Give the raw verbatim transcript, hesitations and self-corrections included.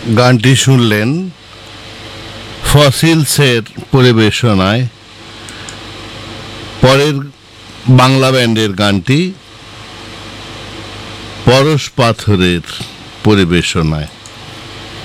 গানটি শুনলেন ফসিলসের পরিবেশনায়। পরের বাংলা ব্যান্ডের গানটি পরশ পাথরের পরিবেশনায়।